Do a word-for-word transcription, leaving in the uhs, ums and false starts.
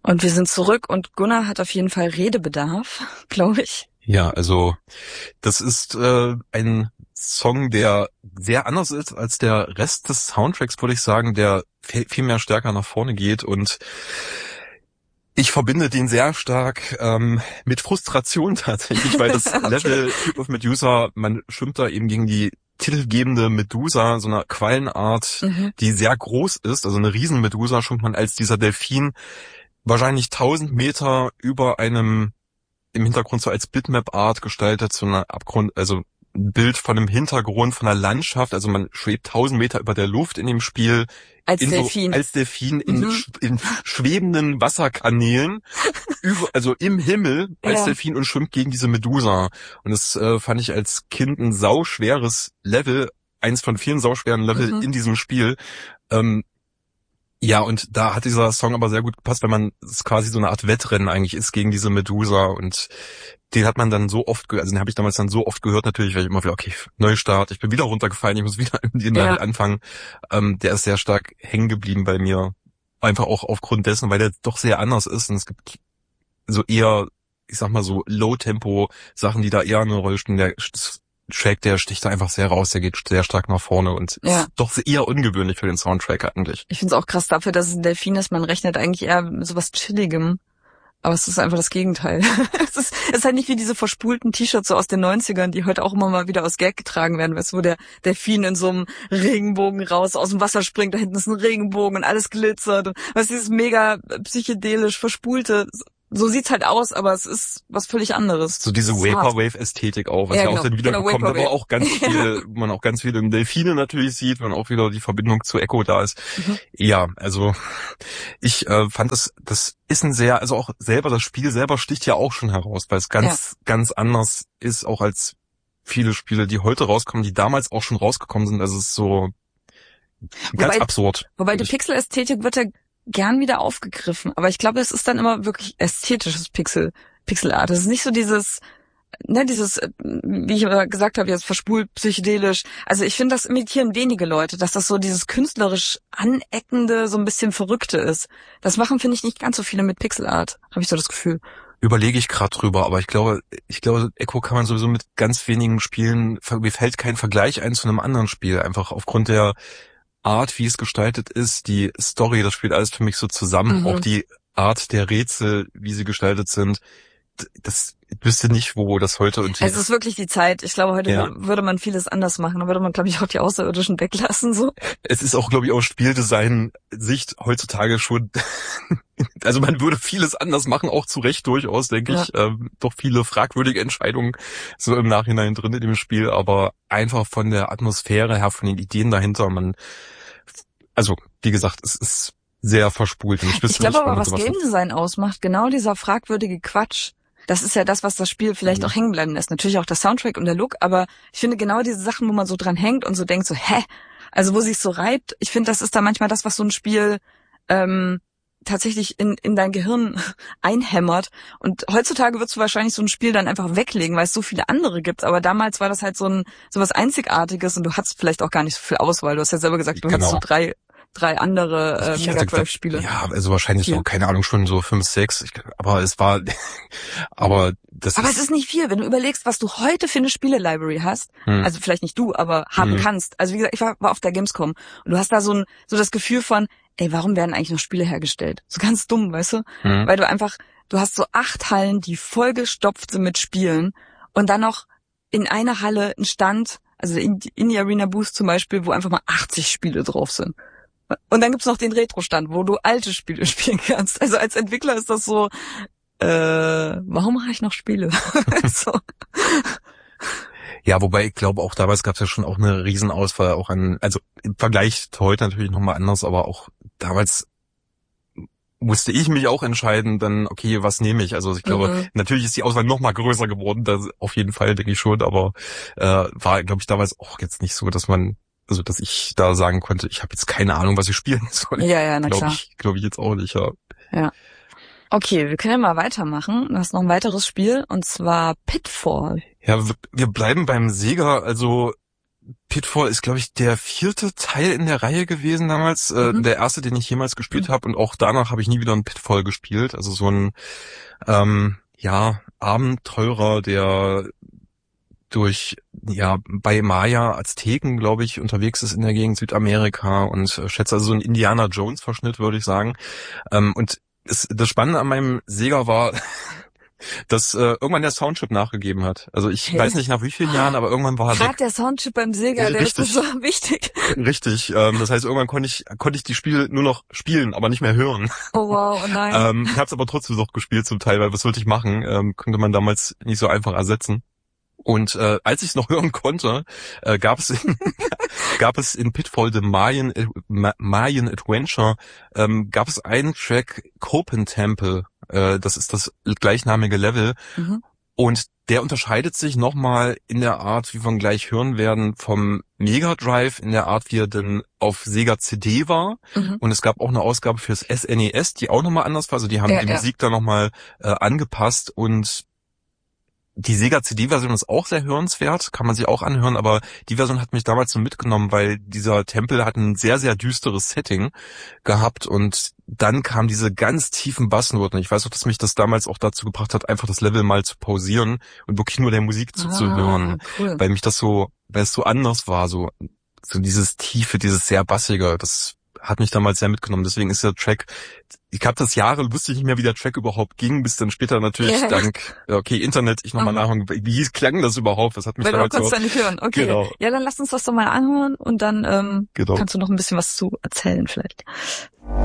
Und wir sind zurück und Gunnar hat auf jeden Fall Redebedarf, glaube ich. Ja, also das ist äh, ein Song, der sehr anders ist als der Rest des Soundtracks, würde ich sagen, der viel, viel mehr stärker nach vorne geht, und ich verbinde den sehr stark ähm, mit Frustration tatsächlich, weil das Okay. Level Type of Medusa, man schwimmt da eben gegen die titelgebende Medusa, so eine Quallenart, Mhm. die sehr groß ist, also eine Riesenmedusa, schwimmt man als dieser Delfin wahrscheinlich tausend Meter über einem, im Hintergrund so als Bitmap-Art gestaltet, so eine Abgrund, also ein Bild von einem Hintergrund, von einer Landschaft, also man schwebt tausend Meter über der Luft in dem Spiel. Als in Delfin. So, als Delfin in, Mhm. in schwebenden Wasserkanälen, über, also im Himmel als Ja. Delfin, und schwimmt gegen diese Medusa. Und das äh, fand ich als Kind ein sauschweres Level, eins von vielen sauschweren Level Mhm. in diesem Spiel. Ähm, Ja, und da hat dieser Song aber sehr gut gepasst, weil man es quasi so eine Art Wettrennen eigentlich ist gegen diese Medusa, und den hat man dann so oft gehört, also den habe ich damals dann so oft gehört natürlich, weil ich immer wieder, okay, Neustart, ich bin wieder runtergefallen, ich muss wieder in den Ja. Level anfangen. Ähm, der ist sehr stark hängen geblieben bei mir, einfach auch aufgrund dessen, weil der doch sehr anders ist, und es gibt so eher, ich sag mal so Low-Tempo-Sachen, die da eher eine Rolle spielen. Der Track, der sticht da einfach sehr raus, der geht sehr stark nach vorne und Ja. ist doch eher ungewöhnlich für den Soundtrack eigentlich. Ich finde es auch krass dafür, dass es ein Delfin ist. Man rechnet eigentlich eher mit sowas Chilligem. Aber es ist einfach das Gegenteil. es, ist, es ist halt nicht wie diese verspulten T-Shirts so aus den neunzigern, die heute auch immer mal wieder aus Gag getragen werden, weißt du, wo der Delfin in so einem Regenbogen raus aus dem Wasser springt, da hinten ist ein Regenbogen und alles glitzert. Und, weißt du, dieses mega psychedelisch verspulte, so sieht's halt aus, aber es ist was völlig anderes. So diese Vaporwave-Ästhetik auch, was Ja, ja, genau, auch dann wieder genau, bekommt, aber Vaporwave. auch ganz viele, wo man auch ganz viele Delfine natürlich sieht, wenn auch wieder die Verbindung zu Echo da ist. Mhm. Ja, also ich äh, fand das, das ist ein sehr, also auch selber, das Spiel selber sticht ja auch schon heraus, weil es ganz, ja. ganz anders ist, auch als viele Spiele, die heute rauskommen, die damals auch schon rausgekommen sind. Also es ist so ganz wobei, absurd. Wobei die Pixel-Ästhetik wird ja gern wieder aufgegriffen, aber ich glaube, es ist dann immer wirklich ästhetisches Pixel, Pixelart. Es ist nicht so dieses, ne, dieses, wie ich gesagt habe, jetzt verspult, psychedelisch. Also ich finde, das imitieren wenige Leute, dass das so dieses künstlerisch aneckende, so ein bisschen Verrückte ist. Das machen, finde ich, nicht ganz so viele mit Pixelart, habe ich so das Gefühl. Überlege ich gerade drüber, aber ich glaube, ich glaube, Echo kann man sowieso mit ganz wenigen Spielen, mir fällt kein Vergleich ein zu einem anderen Spiel, einfach aufgrund der Art, wie es gestaltet ist, die Story, das spielt alles für mich so zusammen, Mhm. auch die Art der Rätsel, wie sie gestaltet sind. Das, ich wüsste nicht, wo das heute und Es ist wirklich die Zeit. Ich glaube, heute ja. würde man vieles anders machen. Da würde man, glaube ich, auch die Außerirdischen weglassen, so. Es ist auch, glaube ich, aus Spieldesign-Sicht heutzutage schon, also man würde vieles anders machen, auch zu Recht durchaus, denke Ja. ich. Ähm, doch viele fragwürdige Entscheidungen so im Nachhinein drin in dem Spiel, aber einfach von der Atmosphäre her, von den Ideen dahinter, man, also, wie gesagt, es ist sehr verspult. Und ich ich glaube nicht, aber, was sowas Game Design ausmacht, genau dieser fragwürdige Quatsch. Das ist ja das, was das Spiel vielleicht Mhm. auch hängen bleiben lässt. Natürlich auch der Soundtrack und der Look, aber ich finde genau diese Sachen, wo man so dran hängt und so denkt, so, hä? Also wo sich so reibt, ich finde, das ist da manchmal das, was so ein Spiel ähm, tatsächlich in in dein Gehirn einhämmert. Und heutzutage würdest du wahrscheinlich so ein Spiel dann einfach weglegen, weil es so viele andere gibt. Aber damals war das halt so ein so was Einzigartiges und du hattest vielleicht auch gar nicht so viel Auswahl. Du hast ja selber gesagt, du Genau. hattest so drei drei andere äh, Ich Mega hatte Drive Spiele. gesagt, ja, also wahrscheinlich Vier. so, keine Ahnung, schon so fünf, sechs. Ich, aber es war, aber das Aber ist, es ist nicht viel, wenn du überlegst, was du heute für eine Spiele-Library hast. Hm. Also vielleicht nicht du, aber haben Hm. kannst. Also wie gesagt, ich war, war auf der Gamescom und du hast da so ein so das Gefühl von, ey, warum werden eigentlich noch Spiele hergestellt? So ganz dumm, weißt du? Hm. Weil du einfach, du hast so acht Hallen, die vollgestopft sind mit Spielen und dann noch in einer Halle ein Stand, also in Indie Arena Boost zum Beispiel, wo einfach mal achtzig Spiele drauf sind. Und dann gibt's noch den Retro-Stand, wo du alte Spiele spielen kannst. Also als Entwickler ist das so, äh, warum mache ich noch Spiele? so. Ja, wobei ich glaube, auch damals gab es ja schon auch eine Riesenauswahl, auch an, also im Vergleich zu heute natürlich nochmal anders, aber auch damals musste ich mich auch entscheiden, dann, okay, was nehme ich? Also ich glaube, Mhm. natürlich ist die Auswahl noch mal größer geworden, das auf jeden Fall, denke ich schon, aber äh, war, glaube ich, damals auch jetzt nicht so, dass man, also dass ich da sagen konnte, ich habe jetzt keine Ahnung, was ich spielen soll. Ja, ja, na Glaube klar. ich, glaube ich jetzt auch nicht, ja. Ja. Okay, wir können ja mal weitermachen. Du hast noch ein weiteres Spiel, und zwar Pitfall. Ja, wir, wir bleiben beim Sega, also Pitfall ist, glaube ich, der vierte Teil in der Reihe gewesen damals. Äh, Mhm. der erste, den ich jemals gespielt Mhm. habe. Und auch danach habe ich nie wieder einen Pitfall gespielt. Also so ein, ähm, ja, Abenteurer, der durch, ja, bei Maya, Azteken, glaube ich, unterwegs ist in der Gegend Südamerika und äh, schätze also so ein Indiana Jones Verschnitt, würde ich sagen. Ähm, und es, das Spannende an meinem Sega war, dass äh, irgendwann der Soundchip nachgegeben hat. Also ich Okay. weiß nicht nach wie vielen Jahren, aber irgendwann war er Gerade weg. der Soundchip beim Sega, Ja, der richtig. ist so wichtig. Richtig. Ähm, das heißt, irgendwann konnte ich konnte ich die Spiele nur noch spielen, aber nicht mehr hören. Oh wow, oh nein. Ähm, ich habe es aber trotzdem noch gespielt zum Teil, weil was sollte ich machen? Ähm, konnte man damals nicht so einfach ersetzen. Und äh, als ich es noch hören konnte, äh, gab es in, gab es in Pitfall the Mayan Ma- Mayan Adventure ähm, gab es einen Track Copen Temple. Äh, das ist das gleichnamige Level. Mhm. Und der unterscheidet sich nochmal in der Art, wie wir gleich hören werden, vom Mega Drive, in der Art, wie er denn auf Sega C D war. Mhm. Und es gab auch eine Ausgabe fürs S N E S, die auch nochmal anders war. Also die haben Ja, die ja. Musik da nochmal äh, angepasst. Und die Sega C D-Version ist auch sehr hörenswert, kann man sich auch anhören, aber die Version hat mich damals so mitgenommen, weil dieser Tempel hat ein sehr, sehr düsteres Setting gehabt und dann kamen diese ganz tiefen Bassnoten. Ich weiß auch, dass mich das damals auch dazu gebracht hat, einfach das Level mal zu pausieren und wirklich nur der Musik zuzuhören, Ah, cool. weil mich das so, weil es so anders war, so, so dieses Tiefe, dieses sehr Bassige, das hat mich damals sehr mitgenommen. Deswegen ist der Track, ich habe das Jahre, wusste ich nicht mehr, wie der Track überhaupt ging, bis dann später natürlich Ja. dank, ja, okay, Internet, ich nochmal Aha. nachhören, wie hieß, klang das überhaupt? Was hat mich Weil du damals konntest so, da nicht hören. Okay. Genau. Ja, dann lass uns das doch mal anhören und dann ähm, genau. kannst du noch ein bisschen was zu erzählen vielleicht.